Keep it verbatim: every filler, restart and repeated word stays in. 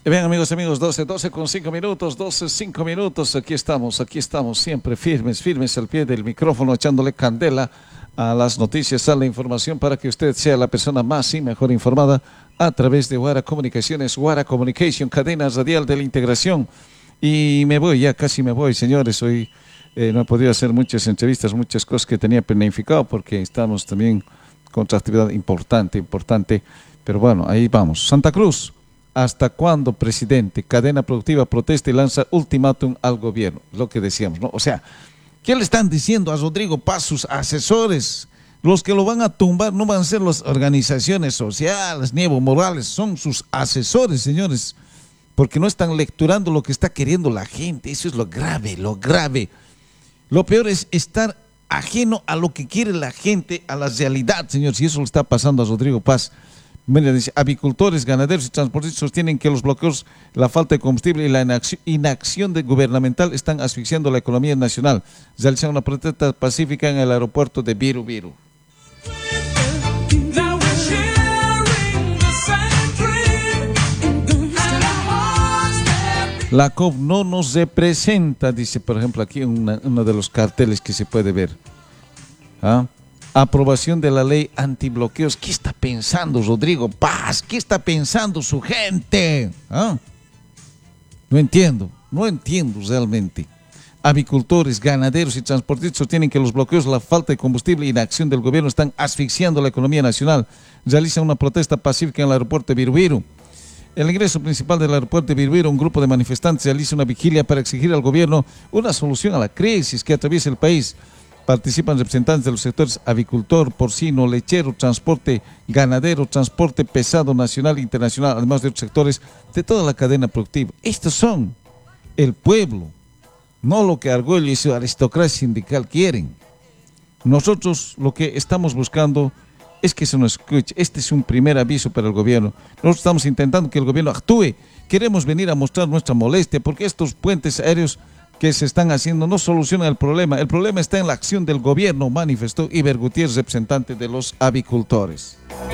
Bien, amigos, amigos, doce, doce con cinco minutos, doce, cinco minutos, aquí estamos, aquí estamos, siempre firmes, firmes al pie del micrófono, echándole candela a las noticias, a la información, para que usted sea la persona más y mejor informada a través de Guara Comunicaciones, Guara Communication, cadena radial de la integración. Y me voy, ya casi me voy, señores, hoy eh, no he podido hacer muchas entrevistas, muchas cosas que tenía planificado, porque estamos también con otra actividad importante, importante, pero bueno, ahí vamos. Santa Cruz. ¿Hasta cuándo, presidente? Cadena productiva protesta y lanza ultimátum al gobierno. Lo que decíamos, ¿no? O sea, ¿qué le están diciendo a Rodrigo Paz, sus asesores? Los que lo van a tumbar no van a ser las organizaciones sociales, ni Evo Morales, son sus asesores, señores, porque no están lecturando lo que está queriendo la gente. Eso es lo grave, lo grave. Lo peor es estar ajeno a lo que quiere la gente, a la realidad, señores, y eso le está pasando a Rodrigo Paz. Mira, dice, avicultores, ganaderos y transportistas sostienen que los bloqueos, la falta de combustible y la inacción de gubernamental están asfixiando la economía nacional. Realizan una protesta pacífica en el aeropuerto de Viru Viru. La C O V no nos representa, dice, por ejemplo, aquí una, uno de los carteles que se puede ver. ¿Ah? Aprobación de la ley antibloqueos. ¿Qué está pensando Rodrigo Paz? ¿Qué está pensando su gente? ¿Ah? No entiendo, no entiendo realmente. Avicultores, ganaderos y transportistas sostienen que los bloqueos, la falta de combustible y la acción del gobierno están asfixiando la economía nacional. Realizan una protesta pacífica en el aeropuerto de Viru Viru. En el ingreso principal del aeropuerto de Viru Viru, un grupo de manifestantes realiza una vigilia para exigir al gobierno una solución a la crisis que atraviesa el país. Participan representantes de los sectores avicultor, porcino, lechero, transporte ganadero, transporte pesado nacional e internacional, además de otros sectores de toda la cadena productiva. Estos son el pueblo, no lo que Argüello y su aristocracia sindical quieren. Nosotros lo que estamos buscando es que se nos escuche. Este es un primer aviso para el gobierno. Nosotros estamos intentando que el gobierno actúe. Queremos venir a mostrar nuestra molestia porque estos puentes aéreos que se están haciendo no solucionan el problema. El problema está en la acción del gobierno, manifestó Iber Gutiérrez, representante de los avicultores.